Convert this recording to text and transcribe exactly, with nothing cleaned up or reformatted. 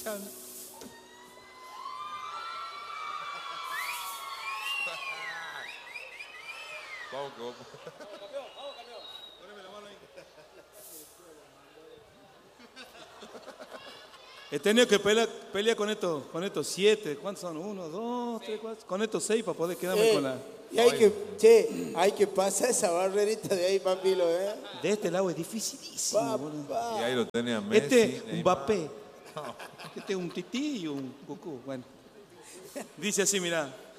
escuchando. Vamos, vamos. He tenido que pelear, pelear con estos, con estos siete. ¿Cuántos son? Uno, dos, tres, cuatro. Con estos seis para poder quedarme Eh, con la. y hay que, che, hay que pasar esa barrerita de ahí, Pampilo, ¿eh? De este lado es dificilísimo, boludo. Papá. Y ahí lo tenía Messi. Este, un Neymar. Mbappé. Este es un tití y un cucú. Bueno. Dice así, mirá.